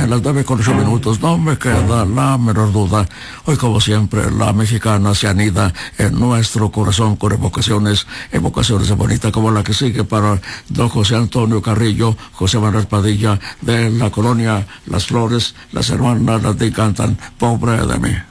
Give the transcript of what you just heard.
las 9:08, no me queda la menor duda. Hoy, como siempre, la mexicana se anida en nuestro corazón con evocaciones de bonita como la que sigue para don José Antonio Carrillo, José Manuel Padilla, de la colonia Las Flores. Las hermanas de cantan Pobre de mí.